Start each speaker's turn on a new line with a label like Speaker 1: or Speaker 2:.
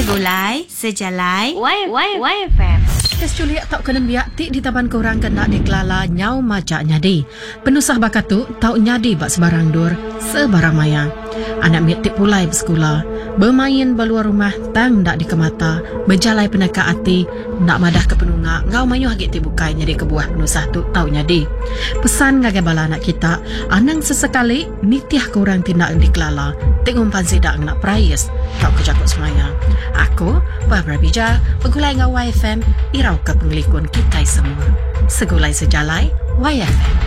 Speaker 1: Segulai, sejalai, YFM.
Speaker 2: Kes culiak tak kena biak tik di taban korang kena dikelala nyau macak nyadi. Penusah bakatu tau nyadi bak sebarang dur, sebarang maya. Anak mitik pulai bersekolah, bermain beluar rumah tang dak dikemata, berjalai peneka hati, nak madah ke penungak, ngau mayuh hagit tibukai nyadi kebuah penusah tu tau nyadi. Pesan ngagai bala anak kita, anang sesekali nitiah korang tindak dikelala, tengok pansi dak nak prayes, tau kejakut semaya. Aku, Barbara Bija, pegulai ngau YFM, irau ke pengelikun kita semua. Segulai sejalai, YFM.